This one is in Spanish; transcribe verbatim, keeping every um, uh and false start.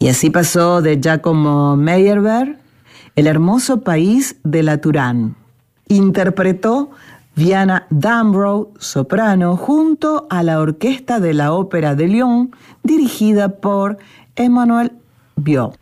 Y así pasó de Giacomo Meyerbeer, El hermoso país de la Turán. Interpretó Diana Damrau, soprano, junto a la orquesta de la Ópera de Lyon, dirigida por Emmanuel Biot.